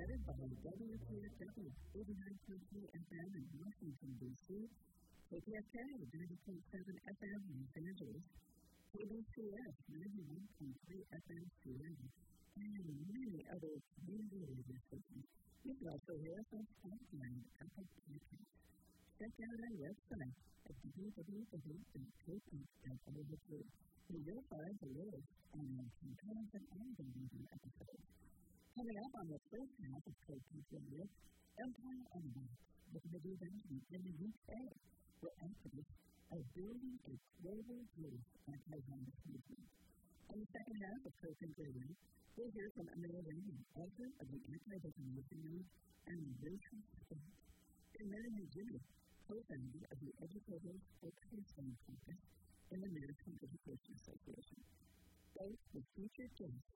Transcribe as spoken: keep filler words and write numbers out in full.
presented by W P F W eighty-nine point three F M in Washington, D C, K P F K ninety point seven F M in Los Angeles, K B C S ninety-one point three F M Seattle, and many other community radio stations. You can also hear us on Spotify and Apple Podcasts. Check out our website at w w w dot k p f dot org, where you'll find the latest on our campaigns and ongoing radio episodes. Coming up on the first half of K P F Radio, Empire Unlocked, with the development in the U K, where activists are building a global youth anti-violence movement. In the second half of K P F Radio, we'll hear from Amanda Raymond, author of the Anti-Defamation League and Racial State, and Mary Jimmy, co-founder of the Educators for Transform Caucus and the National Education Association. Both with featured guests